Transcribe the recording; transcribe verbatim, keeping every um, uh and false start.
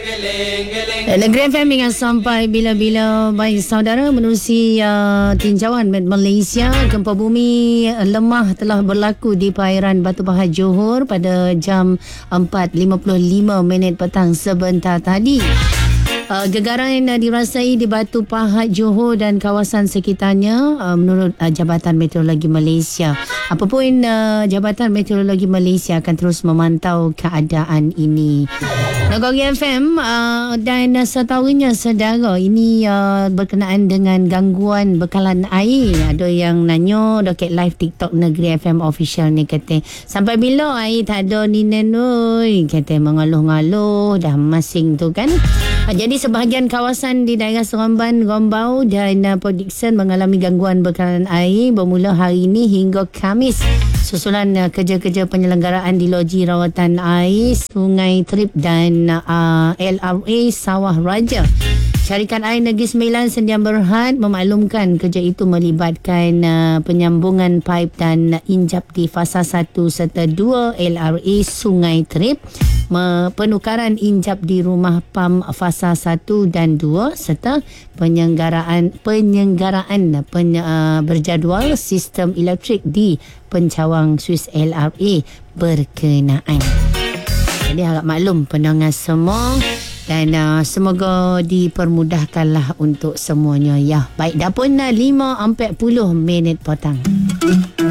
Negeri F M ingat sampai bila-bila. Baik saudara, menerusi uh, tinjauan Malaysia, gempa bumi uh, lemah telah berlaku di perairan Batu Pahat Johor pada jam empat lima puluh lima minit petang sebentar tadi. Uh, gegaran uh, dirasai di Batu Pahat Johor dan kawasan sekitarnya uh, menurut uh, Jabatan Meteorologi Malaysia. Apapun uh, Jabatan Meteorologi Malaysia akan terus memantau keadaan ini. Negeri F M uh, dan uh, setahunya saudara, ini uh, berkenaan dengan gangguan bekalan air. Ada yang nanya dekat live TikTok Negeri F M official ni, kata sampai bila air tak ada ni nenoi, kata mengeluh-ngeluh dah masing tu kan. Uh, jadi sebahagian kawasan di daerah Seremban, Gombau dan uh, Port Dickson mengalami gangguan bekalan air bermula hari ini hingga Khamis. Susulan uh, kerja-kerja penyelenggaraan di loji rawatan air Sungai Trip dan uh, L R A Sawah Raja. Syarikat Air Negeri Sembilan Sdn Bhd memaklumkan kerja itu melibatkan uh, penyambungan paip dan injap di fasa satu serta dua L R A Sungai Trip, penukaran injap di rumah pam fasa satu dan dua serta penyelenggaraan penyelenggaraan penye, uh, berjadual sistem elektrik di pencawang Swiss L R A berkenaan. Jadi harap maklum pendengar semua, dan uh, semoga dipermudahkanlah untuk semuanya ya. Baik, dah pun lima empat puluh minit petang.